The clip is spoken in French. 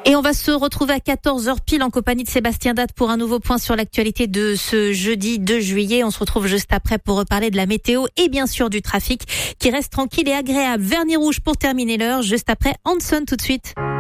Et on va se retrouver à 14h pile en compagnie de Sébastien Date pour un nouveau point sur l'actualité de ce jeudi 2 juillet. On se retrouve juste après pour reparler de la météo et bien sûr du trafic qui reste tranquille et agréable. Vernis rouge pour terminer l'heure, juste après Hanson tout de suite.